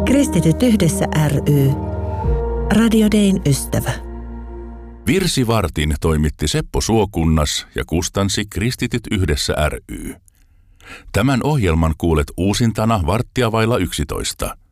Kristityt yhdessä ry. Radio Dayn ystävä. Virsivartin toimitti Seppo Suokunnas ja kustansi Kristityt yhdessä ry. Tämän ohjelman kuulet uusintana 11:15.